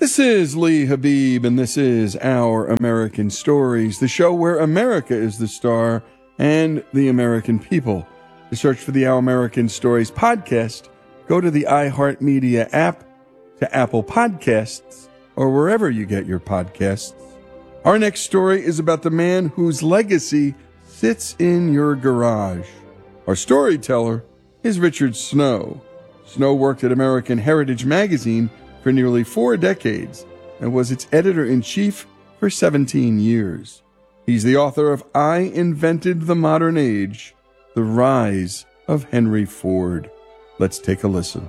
This is Lee Habib, and this is Our American Stories, the show where America is the star and the American people. To search for the Our American Stories podcast, go to the iHeartMedia app, to Apple Podcasts, or wherever you get your podcasts. Our next story is about the man whose legacy sits in your garage. Our storyteller is Richard Snow. Snow worked at American Heritage Magazine for nearly 4 decades and was its editor-in-chief for 17 years. He's the author of I Invented the Modern Age, The Rise of Henry Ford. Let's take a listen.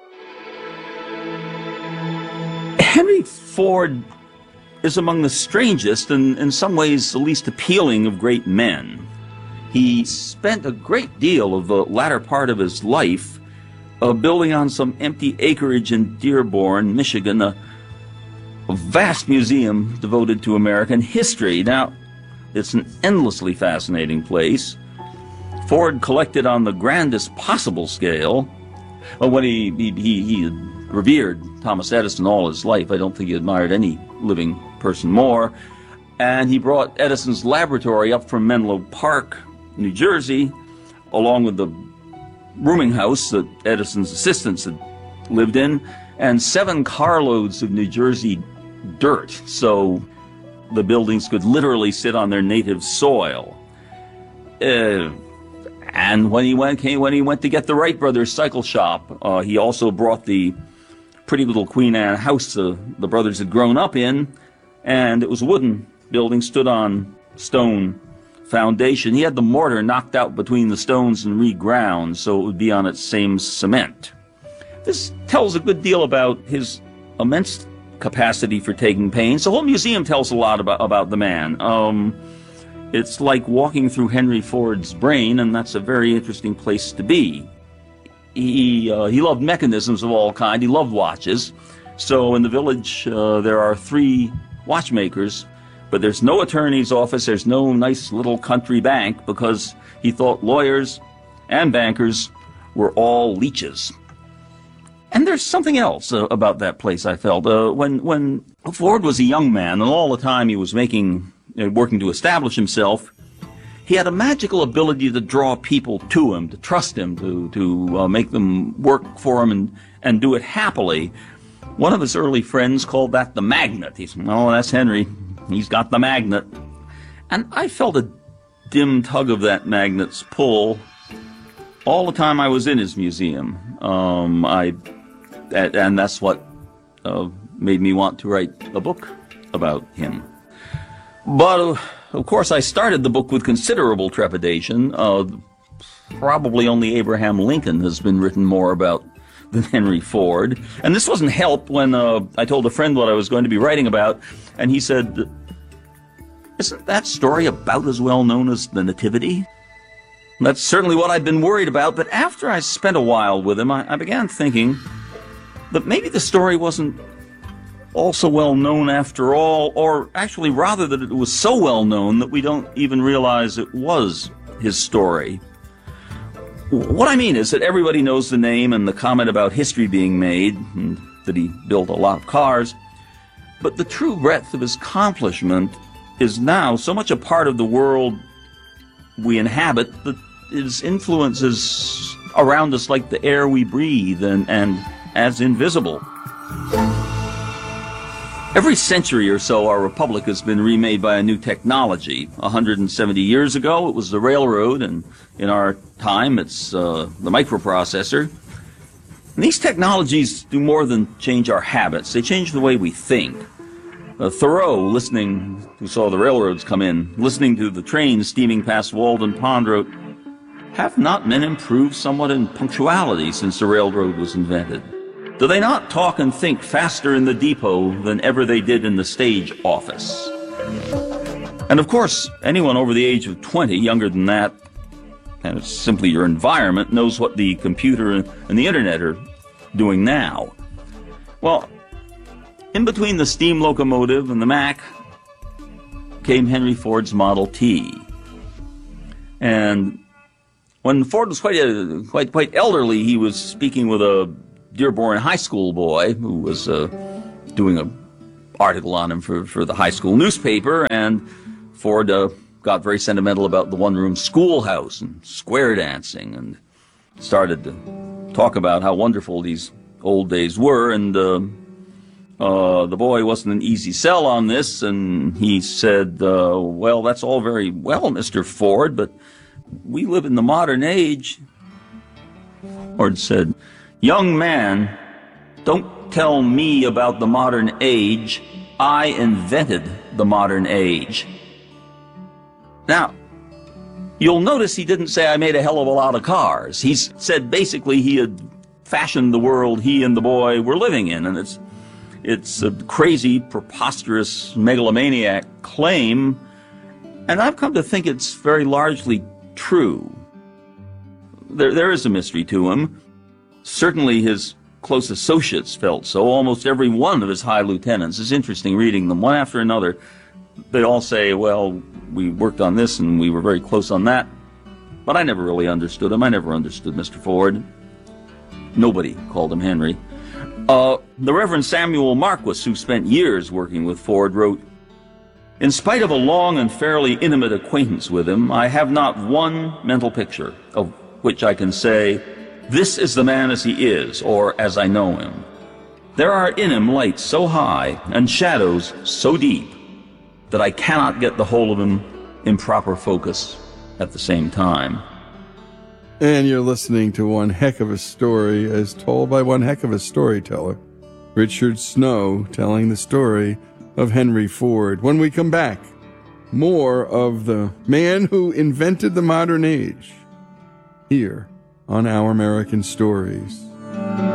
Henry Ford is among the strangest and in some ways the least appealing of great men. He spent a great deal of the latter part of his life building on some empty acreage in Dearborn, Michigan, a vast museum devoted to American history. Now, it's an endlessly fascinating place. Ford collected on the grandest possible scale. When he revered Thomas Edison all his life. I don't think he admired any living person more. And he brought Edison's laboratory up from Menlo Park, New Jersey, along with the rooming house that Edison's assistants had lived in, and 7 carloads of New Jersey dirt, so the buildings could literally sit on their native soil. And when he went to get the Wright Brothers cycle shop, he also brought the pretty little Queen Anne house the brothers had grown up in, and it was a wooden building, stood on stone foundation. He had the mortar knocked out between the stones and reground so it would be on its same cement. This tells a good deal about his immense capacity for taking pains. The whole museum tells a lot about the man. It's like walking through Henry Ford's brain, and that's a very interesting place to be. He loved mechanisms of all kinds. He loved watches. So in the village there are 3 watchmakers, but there's no attorney's office, there's no nice little country bank, because he thought lawyers and bankers were all leeches. And there's something else about that place, I felt. When Ford was a young man, and all the time he was working to establish himself, he had a magical ability to draw people to him, to trust him, to make them work for him and do it happily. One of his early friends called that the magnet. He said, "Oh, that's Henry. He's got the magnet." And I felt a dim tug of that magnet's pull all the time I was in his museum. And that's what made me want to write a book about him. But, of course, I started the book with considerable trepidation. Probably only Abraham Lincoln has been written more about than Henry Ford. And this wasn't helped when I told a friend what I was going to be writing about, and he said, "Isn't that story about as well known as the Nativity?" And that's certainly what I'd been worried about, but after I spent a while with him, I began thinking that maybe the story wasn't all so well known after all, or actually rather that it was so well known that we don't even realize it was his story. What I mean is that everybody knows the name and the comment about history being made, and that he built a lot of cars, but the true breadth of his accomplishment is now so much a part of the world we inhabit that his influence is around us like the air we breathe and as invisible. Every century or so, our republic has been remade by a new technology. 170 years ago, it was the railroad, and in our time, it's the microprocessor. And these technologies do more than change our habits. They change the way we think. Thoreau, who saw the railroads come in, listening to the trains steaming past Walden Pond, wrote, "Have not men improved somewhat in punctuality since the railroad was invented? Do they not talk and think faster in the depot than ever they did in the stage office?" And of course, anyone over the age of 20, younger than that, and it's simply your environment, knows what the computer and the internet are doing now. Well, in between the steam locomotive and the Mac came Henry Ford's Model T. And when Ford was quite elderly, he was speaking with a Dearborn High School boy who was doing a article on him for the high school newspaper, and Ford got very sentimental about the one-room schoolhouse and square dancing, and started to talk about how wonderful these old days were, and the boy wasn't an easy sell on this, and he said, well, that's all very well, Mr. Ford, but we live in the modern age. Ford said, young man, don't tell me about the modern age. I invented the modern age. Now, you'll notice he didn't say I made a hell of a lot of cars. He said basically he had fashioned the world he and the boy were living in, and it's a crazy, preposterous, megalomaniac claim, and I've come to think it's very largely true. There is a mystery to him. Certainly his close associates felt so. Almost every one of his high lieutenants. It's interesting reading them one after another. They all say, well, we worked on this and we were very close on that. But I never really understood him. I never understood Mr. Ford. Nobody called him Henry. The Reverend Samuel Marquis, who spent years working with Ford, wrote, in spite of a long and fairly intimate acquaintance with him, I have not one mental picture of which I can say, this is the man as he is, or as I know him. There are in him lights so high and shadows so deep that I cannot get the whole of him in proper focus at the same time. And you're listening to one heck of a story as told by one heck of a storyteller, Richard Snow, telling the story of Henry Ford. When we come back, more of the man who invented the modern age here on Our American Stories.